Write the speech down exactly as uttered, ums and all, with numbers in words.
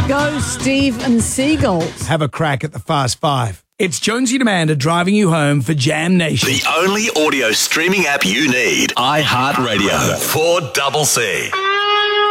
Go, Steve and Seagulls. Have a crack at the Fast Five. It's Jonesy and Amanda driving you home for Jam Nation. The only audio streaming app you need. iHeartRadio. four C C.